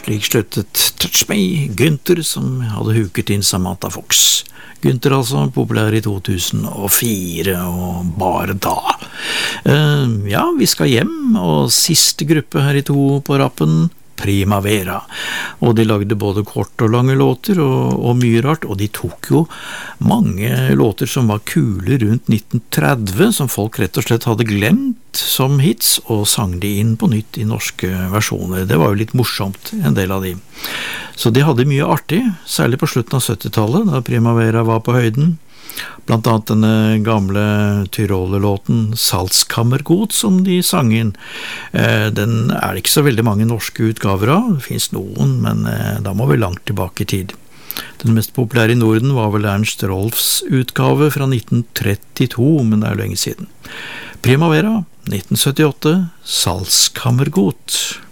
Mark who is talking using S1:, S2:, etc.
S1: Slik sluttet Touch Me, Gunther, som hadde huket inn Samantha Fox. Gunther altså, populær i 2004, og bare da. Ja, vi skal hjem, og siste gruppe her i To på rappen, Primavera. Og de lagde både kort og lange låter, og mye rart, og de tok jo mange låter som var kule rundt 1930, som folk rett og slett hadde glemt som hits, og sang de inn på nytt i norske versjoner. Det var jo litt morsomt, en del av de. Så de hadde mye artig, særlig på slutten av 70-tallet, da Primavera var på høyden. Blant annet denne gamle Tyroler-låten Salzkammergut, som de sang inn. Den er det ikke så veldig mange norske utgaver av, det finnes noen, men da må vi langt tilbake i tid. Den mest populære i Norden var vel Ernst Rolfs utgave fra 1932, men det er lenge siden. Primavera, 1978, Salzkammergut.